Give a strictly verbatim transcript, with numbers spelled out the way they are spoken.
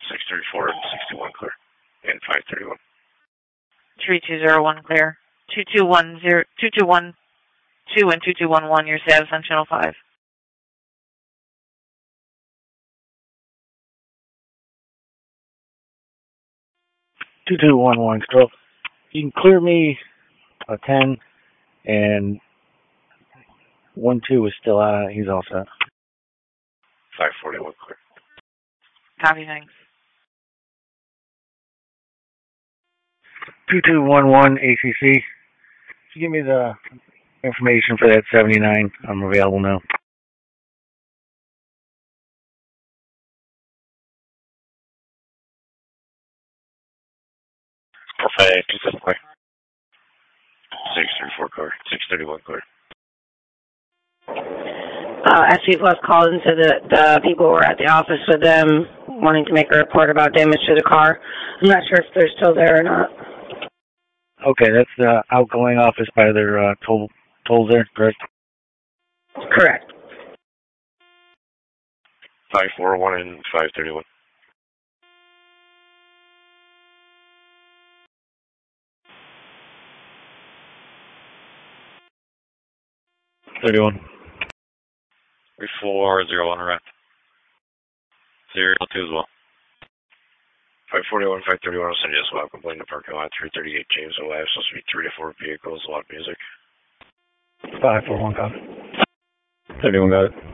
six thirty-four and sixty-one clear. And five thirty-one. three two zero one clear. two two one zero, two two one two and two two one one, your status on channel five. two two one one, control. You can clear me a ten, and one two is still out. He's all set. five forty-one clear. Copy, thanks. two two one one A C C. If you give me the information for that seventy-nine, I'm available now. Perfect. six thirty-four clear. six thirty-one clear. Uh, actually, it was called into the, the people who were at the office with them wanting to make a report about damage to the car. I'm not sure if they're still there or not. Okay, that's the outgoing office by their uh, toll, tolls there, correct? Correct. five forty-one and five thirty-one. thirty-one. three four zero one wrap. zero two as well. five forty-one, five thirty-one, I'll send you a swap complaint to parking lot three thirty-eight James Alive. Supposed to be three to four vehicles, a lot of music. five four one, copy. thirty-one, got it.